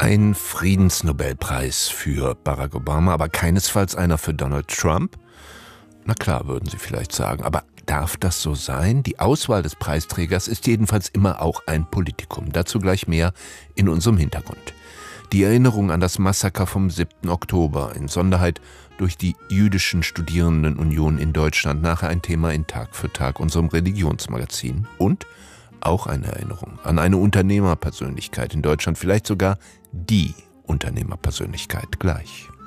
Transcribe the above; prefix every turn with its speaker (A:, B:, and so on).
A: Ein Friedensnobelpreis für Barack Obama, aber keinesfalls einer für Donald Trump? Na klar, würden Sie vielleicht sagen, aber darf das so sein? Die Auswahl des Preisträgers ist jedenfalls immer auch ein Politikum. Dazu gleich mehr in unserem Hintergrund. Die Erinnerung an das Massaker vom 7. Oktober, in Sonderheit durch die jüdischen Studierendenunion in Deutschland, nachher ein Thema in Tag für Tag, unserem Religionsmagazin. Und auch eine Erinnerung an eine Unternehmerpersönlichkeit in Deutschland, vielleicht sogar die Unternehmerpersönlichkeit gleich.